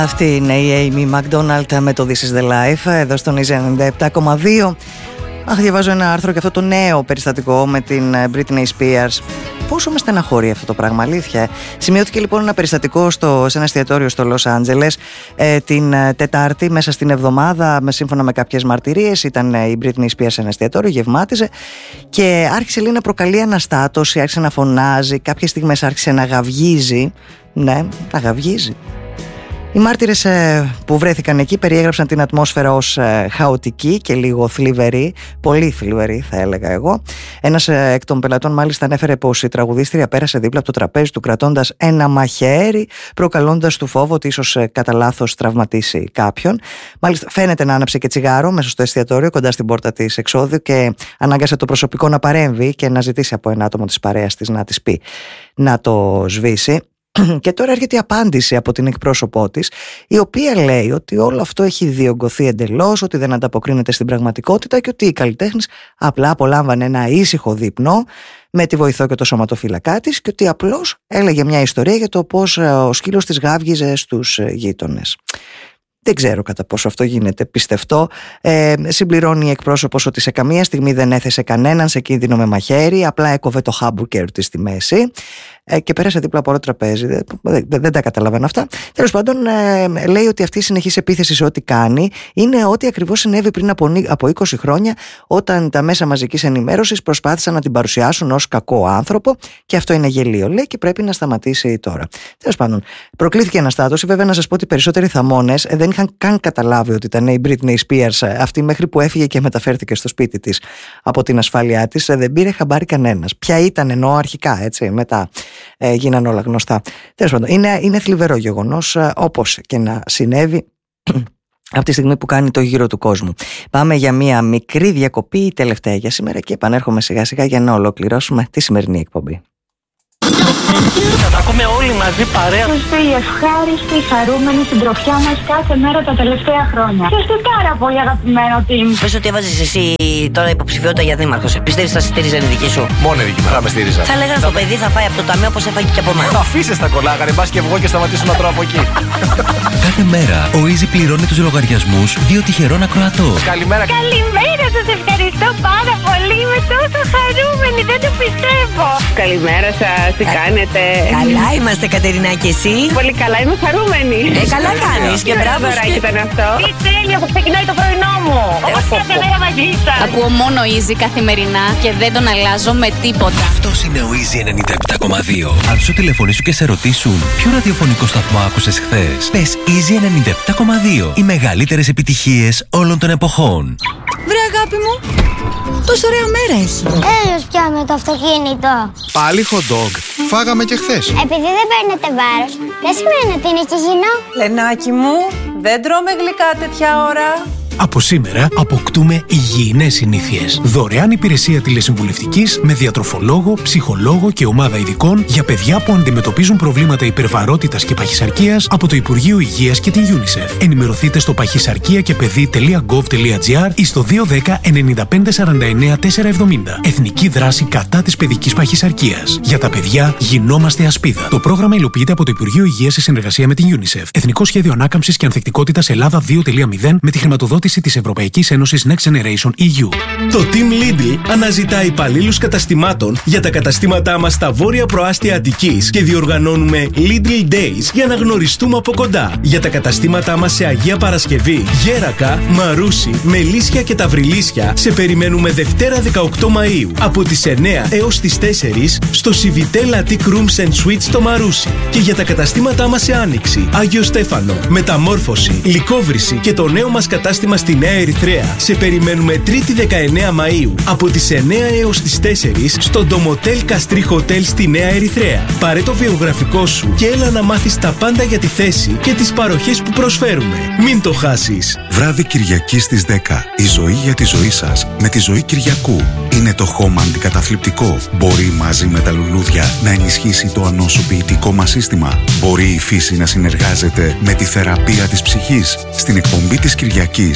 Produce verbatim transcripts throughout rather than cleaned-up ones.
Αυτή είναι η Amy Macdonald με το This is the Life εδώ στον Easy ενενήντα επτά κόμμα δύο. Αχ, διαβάζω ένα άρθρο και αυτό το νέο περιστατικό με την Britney Spears. Πόσο με στεναχωρεί αυτό το πράγμα, αλήθεια. Σημειώθηκε λοιπόν ένα περιστατικό στο, σε ένα εστιατόριο στο Λος Άντζελες ε, την Τετάρτη, μέσα στην εβδομάδα, με, σύμφωνα με κάποιες μαρτυρίες. Ήταν ε, η Britney Spears σε ένα εστιατόριο, γευμάτιζε και άρχισε λέει να προκαλεί αναστάτωση, άρχισε να φωνάζει, κάποιες στιγμές άρχισε να γαυγίζει. Ναι, να γαυγίζει. Οι μάρτυρες ε, που βρέθηκαν εκεί περιέγραψαν την ατμόσφαιρα ως ε, χαοτική και λίγο θλιβερή, πολύ θλιβερή θα έλεγα εγώ. Ένας ε, εκ των πελατών μάλιστα ανέφερε πως η τραγουδίστρια πέρασε δίπλα από το τραπέζι του κρατώντας ένα μαχαίρι, προκαλώντας του φόβο ότι ίσως ε, κατά λάθος τραυματίσει κάποιον. Μάλιστα φαίνεται να άναψε και τσιγάρο μέσα στο εστιατόριο κοντά στην πόρτα της εξόδου και ανάγκασε το προσωπικό να παρέμβει και να ζητήσει από ένα άτομο της παρέας της να της πει να το σβήσει. Και τώρα έρχεται η απάντηση από την εκπρόσωπό της, η οποία λέει ότι όλο αυτό έχει διωγγωθεί εντελώς, ότι δεν ανταποκρίνεται στην πραγματικότητα και ότι η καλλιτέχνης απλά απολάμβανε ένα ήσυχο δείπνο με τη βοηθό και το σωματοφύλακά της και ότι απλώς έλεγε μια ιστορία για το πώς ο σκύλος της γάβγιζε στους γείτονες. Δεν ξέρω κατά πόσο αυτό γίνεται πιστευτό. Ε, συμπληρώνει η εκπρόσωπος ότι σε καμία στιγμή δεν έθεσε κανέναν σε κίνδυνο με μαχαίρι, απλά έκοβε το χάμπουργκερ της στη μέση ε, και πέρασε δίπλα από όλο το τραπέζι. Δεν, δεν, δεν τα καταλαβαίνω αυτά. Τέλος πάντων, ε, λέει ότι αυτή η συνεχής επίθεση σε ό,τι κάνει είναι ό,τι ακριβώς συνέβη πριν από, από είκοσι χρόνια, όταν τα μέσα μαζικής ενημέρωσης προσπάθησαν να την παρουσιάσουν ως κακό άνθρωπο, και αυτό είναι γελίο, λέει, και πρέπει να σταματήσει τώρα. Τέλος πάντων, προκλήθηκε αναστάτωση. Βέβαια, να σας πω ότι οι περισσότεροι θαμώνες δεν είχαν καν καταλάβει ότι ήταν η Britney Spears αυτή, μέχρι που έφυγε και μεταφέρθηκε στο σπίτι της από την ασφάλειά της. Δεν πήρε χαμπάρι κανένας. Ποια ήταν, εννοώ αρχικά, έτσι, μετά ε, γίνανε όλα γνωστά. Τέλος πάντων, είναι, είναι θλιβερό γεγονός, όπως και να συνέβη από τη στιγμή που κάνει το γύρο του κόσμου. Πάμε για μία μικρή διακοπή, τελευταία για σήμερα, και επανέρχομαι σιγά σιγά για να ολοκληρώσουμε τη σημερινή εκπομπή. Θα τα ακούμε όλοι μαζί παρέα. Είστε η ευχάριστη, χαρούμενη συντροφιά μας κάθε μέρα τα τελευταία χρόνια. Και είστε πάρα πολύ αγαπημένο team. Πες ότι έβαζες εσύ τώρα υποψηφιότητα για δήμαρχος. Πιστεύεις θα στήριζε η δική σου? Μόνο η δική μου θα με στήριζα. Θα λέγανε στο παιδί θα φάει από το ταμείο όπως έφαγε και από εμάς. Αφήστε τα κολλάγανε, μπας και βγω και σταματήσω να τρώω από εκεί. Κάθε μέρα ο Easy πληρώνει τους λογαριασμούς δύο τυχερών ακροατών. Καλημέρα. Καλημέρα, σας ευχαριστώ πάρα πολύ. Είμαι τόσο χαρούμενη, δεν το πιστεύω. Καλημέρα σας, τι κάνετε? Καλά είμαστε, Κατερίνα, και εσύ? Πολύ καλά, είμαι χαρούμενη. Ε, καλά κάνεις και μπράβο σου. Τι ήταν αυτό? Τι τέλειο που ξεκινάει το πρωινό μου. Όπως κάθε μέρα μαζί σας. Ακούω μόνο Easy καθημερινά και δεν τον αλλάζω με τίποτα. Αυτός είναι ο Easy ενενήντα επτά κόμμα δύο. Αν σου τηλεφωνήσουν και σε ρωτήσουν ποιο ραδιοφωνικό σταθμό άκουσες χθες, πες Easy ενενήντα επτά κόμμα δύο. Οι μεγαλύτερες επιτυχίες όλων των εποχών. Βρε αγάπη μου, τόσο ωραία μέρα έχει. Έλος πια με το αυτοκίνητο. Πάλι hot dog. Φάγαμε και χθες. Επειδή δεν παίρνετε βάρος, δεν σημαίνει ότι είναι υγιεινό. Λενάκι μου, δεν τρώμε γλυκά τέτοια ώρα. Από σήμερα αποκτούμε υγιεινές συνήθειες. Δωρεάν υπηρεσία τηλεσυμβουλευτικής με διατροφολόγο, ψυχολόγο και ομάδα ειδικών για παιδιά που αντιμετωπίζουν προβλήματα υπερβαρότητας και παχυσαρκίας από το Υπουργείο Υγείας και την UNICEF. Ενημερωθείτε στο παχυσαρκία και παιδί τελεία γκοβ τελεία τζι άρ ή στο δύο ένα μηδέν εννιά πέντε σαράντα εννιά τετρακόσια εβδομήντα. Εθνική δράση κατά της παιδικής παχυσαρκίας. Για τα παιδιά γινόμαστε ασπίδα. Το πρόγραμμα υλοποιείται από το Υπουργείο Υγείας σε συνεργασία με την UNICEF. Εθνικό Σχέδιο Ανάκαμψης και Ανθεκτικότητας Ελλάδα δύο κόμμα μηδέν με τη χρηματοδότηση της Ευρωπαϊκής Ένωσης Next Generation ι γιου. Το Team Lidl αναζητά υπαλλήλους καταστημάτων για τα καταστήματά μας στα βόρεια προάστια Αττικής και διοργανώνουμε Lidl Days για να γνωριστούμε από κοντά. Για τα καταστήματά μας σε Αγία Παρασκευή, Γέρακα, Μαρούσι, Μελίσια και Ταυριλίσια σε περιμένουμε Δευτέρα δεκαοκτώ Μαΐου από τις εννιά έως τις τέσσερις στο Civitel Attic Rooms and Suites στο Μαρούσι. Και για τα καταστήματά μας σε Άνοιξη, Άγιο Στέφανο, Μεταμόρφωση, Λυκόβρηση και το νέο μας κατάστημα στη Νέα Ερυθρέα. Σε περιμένουμε Τρίτη δεκαεννέα Μαΐου από τις εννιά έως τις τέσσερις στο Ντομοτέλ Καστρί Hotel στη Νέα Ερυθρέα. Πάρε το βιογραφικό σου και έλα να μάθεις τα πάντα για τη θέση και τις παροχές που προσφέρουμε. Μην το χάσεις. Βράδυ Κυριακή στις δέκα. Η ζωή για τη ζωή σας με τη Ζωή Κυριακού. Είναι το χώμα αντικαταθλιπτικό. Μπορεί μαζί με τα λουλούδια να ενισχύσει το ανοσοποιητικό μας σύστημα. Μπορεί η φύση να συνεργάζεται με τη θεραπεία της ψυχής. Στην εκπομπή της Κυριακής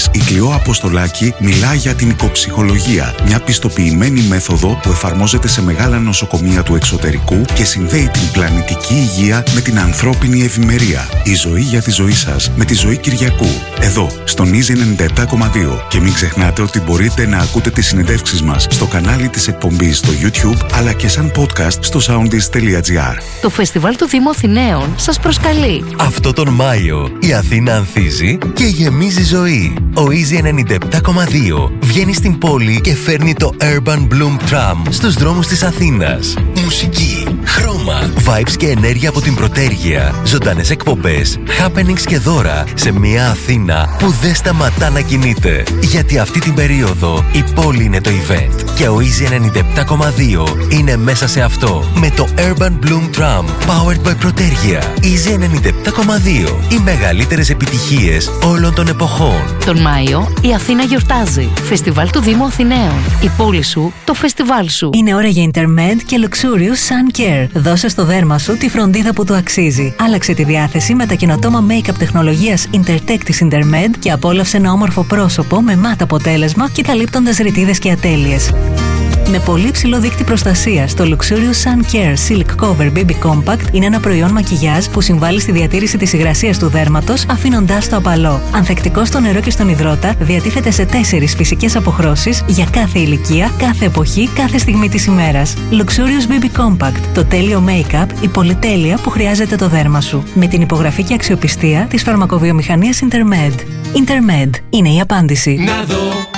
εκπομπής, η Κλειό Αποστολάκη μιλά για την οικοψυχολογία, μια πιστοποιημένη μέθοδο που εφαρμόζεται σε μεγάλα νοσοκομεία του εξωτερικού και συνδέει την πλανητική υγεία με την ανθρώπινη ευημερία. Η ζωή για τη ζωή σας με τη Ζωή Κυριακού. Εδώ, στον Easy ενενήντα επτά κόμμα δύο. Και μην ξεχνάτε ότι μπορείτε να ακούτε τις συνεντεύξεις μας στο κανάλι της εκπομπής στο YouTube, αλλά και σαν podcast στο soundis τελεία gr. Το Φεστιβάλ του Δήμου Αθηναίων σας προσκαλεί. Αυτό τον Μάιο η Αθήνα ανθίζει και γεμίζει ζωή. Ο Easy ενενήντα επτά κόμμα δύο βγαίνει στην πόλη και φέρνει το Urban Bloom Tram στους δρόμους της Αθήνας. Μουσική, χρώμα, vibes και ενέργεια από την πρωτέργεια, ζωντανές εκπομπές, happenings και δώρα σε μια Αθήνα που δεν σταματά να κινείται. Γιατί αυτή την περίοδο η πόλη είναι το event και ο Easy ενενήντα επτά κόμμα δύο είναι μέσα σε αυτό με το Urban Bloom Tram powered by Πρωτέργεια. Easy ενενήντα επτά κόμμα δύο. Οι μεγαλύτερες επιτυχίες όλων των εποχών. Τον Μάιο η Αθήνα γιορτάζει. Φεστιβάλ του Δήμου Αθηναίων. Η πόλη σου, το φεστιβάλ σου. Είναι ώρα για Intermed και Luxurious Sun Care. Δώσε στο δέρμα σου τη φροντίδα που του αξίζει. Άλλαξε τη διάθεση με τα καινοτόμα make-up τεχνολογίας Intertech της Intermed και απόλαυσε ένα όμορφο πρόσωπο με μάτ αποτέλεσμα και καλύπτοντας ρητίδες και ατέλειες. Με πολύ ψηλό δείκτη προστασίας, το Luxurious Sun Care Silk Cover Baby Compact είναι ένα προϊόν μακιγιάζ που συμβάλλει στη διατήρηση της υγρασίας του δέρματος, αφήνοντάς το απαλό. Ανθεκτικό στο νερό και στον υδρότα, διατίθεται σε τέσσερις φυσικές αποχρώσεις για κάθε ηλικία, κάθε εποχή, κάθε στιγμή της ημέρας. Luxurious Baby Compact, το τέλειο make-up, η πολυτέλεια που χρειάζεται το δέρμα σου. Με την υπογραφή και αξιοπιστία της φαρμακοβιομηχανίας Intermed. Intermed είναι η απάντηση.